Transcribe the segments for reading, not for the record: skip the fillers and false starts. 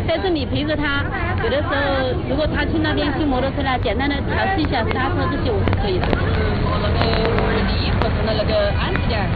在这里陪着他，有的时候如果他去那边骑摩托车呢，简单的调试一下刹车这些我是可以的。离合是那个安全点。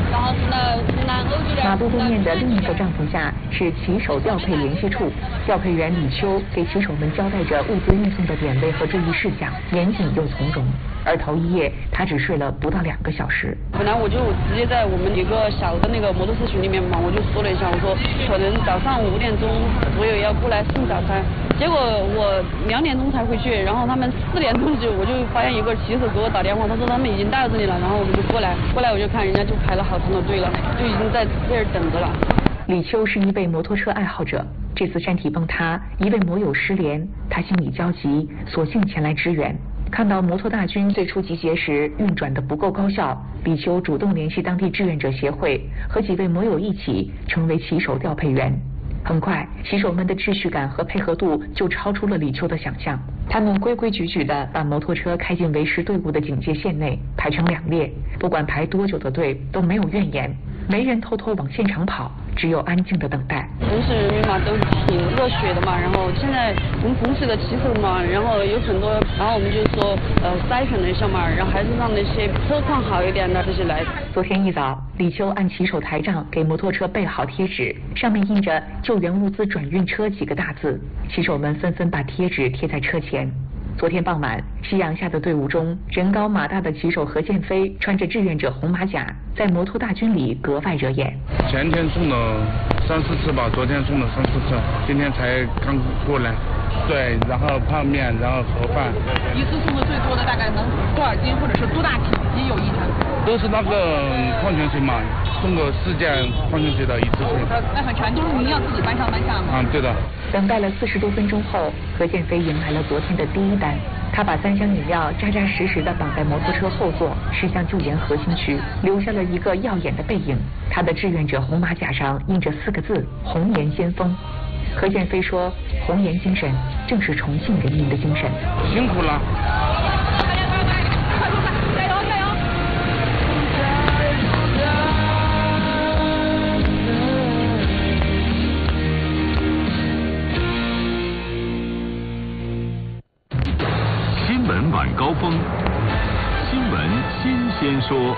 马路对面的另一个帐篷下是骑手调配联系处，调配员李秋给骑手们交代着物资运送的点位和注意事项，严谨又从容。而头一夜他只睡了不到2个小时。 本来我就直接在我们一个小的那个摩托车群里面嘛，我就说了一下，我说可能早上5点钟左右要过来送早餐，结果我2点钟才回去，然后他们4点钟我就发现一个骑手给我打电话，他说他们已经到这里了，然后我就过来我就看人家就排了好长的队了，就已经在这儿等着了。 李秋是一位摩托车爱好者，这次山体崩塌，一位摩友失联，他心里焦急，索性前来支援。看到摩托大军最初集结时运转的不够高效，李秋主动联系当地志愿者协会，和几位摩友一起成为骑手调配员。很快，骑手们的秩序感和配合度就超出了李秋的想象。他们规规矩矩地把摩托车开进维持队伍的警戒线内，排成2列，不管排多久的队都没有怨言，没人偷偷往现场跑，只有安静的等待。 城市人民嘛都挺热血的嘛，然后现在我们城市的骑手嘛，然后有很多，然后我们就说筛选了一下嘛，然后还是让那些车况好一点的这些来。 昨天一早，李秋按骑手台账给摩托车备好贴纸，上面印着救援物资转运车几个大字，骑手们纷纷把贴纸贴在车前。昨天傍晚，夕阳下的队伍中，人高马大的骑手何建飞穿着志愿者红马甲，在摩托大军里格外惹眼。 前天送了3、4次吧，昨天送了3、4次，今天才刚过来。对，然后泡面，然后盒饭。 一次送的最多的大概能多少斤，或者是多大体积有印象？ 都是那个矿泉水嘛，送个4件矿泉水的一次性。 那很长，就是您要自己搬上搬下吗？ 对的。 等待了40多分钟后，何建飞迎来了昨天的第一单。他把3箱饮料扎扎实实地绑在摩托车后座，驶向救援核心区，留下了一个耀眼的背影。他的志愿者红马甲上印着4个字：红颜先锋。何建飞说，红颜精神正是重庆人民的精神。 辛苦了。 新闻晚高峰，新闻新鲜说。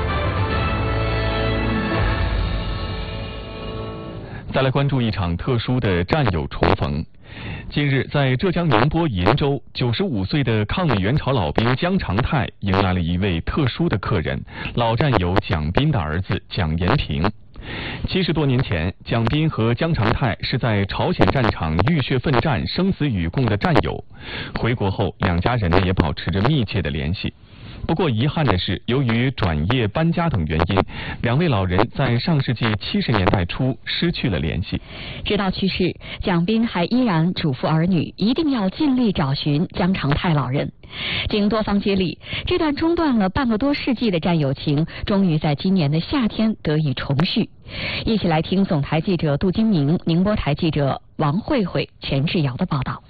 再来关注一场特殊的战友重逢。近日，在浙江宁波鄞州，95岁的抗美援朝老兵姜长泰迎来了一位特殊的客人——老战友蒋斌的儿子蒋延平。70多年前，蒋斌和姜长泰是在朝鲜战场浴血奋战、生死与共的战友。回国后，两家人也保持着密切的联系。不过遗憾的是，由于转业、搬家等原因，两位老人在上世纪70年代初失去了联系。 直到去世，蒋斌还依然嘱咐儿女一定要尽力找寻姜长泰老人。经多方接力，这段中断了半个多世纪的战友情，终于在今年的夏天得以重续。一起来听总台记者杜金明、宁波台记者王慧慧、全志尧的报道。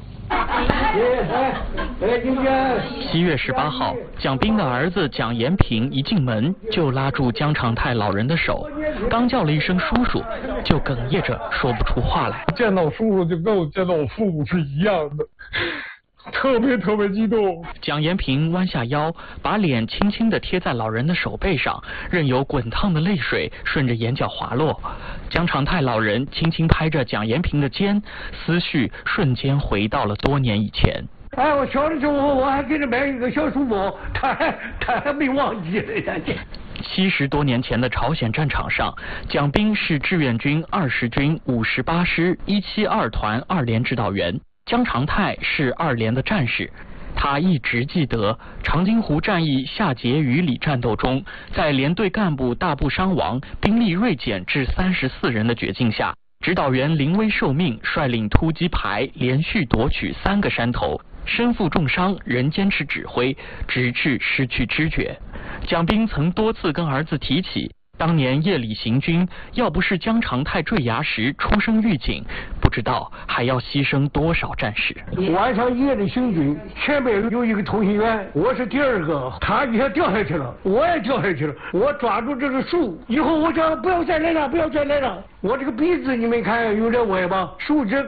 7月18号，蒋斌的儿子蒋延平一进门就拉住姜长泰老人的手，刚叫了一声叔叔，就哽咽着说不出话来。 见到叔叔就跟我见到我父母是一样的，特别激动。 蒋延平弯下腰，把脸轻轻地贴在老人的手背上，任由滚烫的泪水顺着眼角滑落。姜长泰老人轻轻拍着蒋延平的肩，思绪瞬间回到了多年以前。 我小的时候我还给他买一个小书包，他还没忘记人家。 70多年前的朝鲜战场上，蒋斌是志愿军20军58师172团2连指导员，姜长泰是2连的战士。他一直记得长津湖战役夏桀与里战斗中，在连队干部大部伤亡、兵力锐减至34人的绝境下，指导员临危受命，率领突击排连续夺取3个山头，身负重伤仍坚持指挥，直至失去知觉。蒋斌曾多次跟儿子提起，当年夜里行军，要不是姜长泰坠崖时出生预警，不知道还要牺牲多少战士。 晚上夜里行军，前面有一个通信员，我是第2个，他一下掉下去了，我也掉下去了，我抓住这个树，以后我叫不要再来了，不要再来了。我这个鼻子你们看有点歪吧，树枝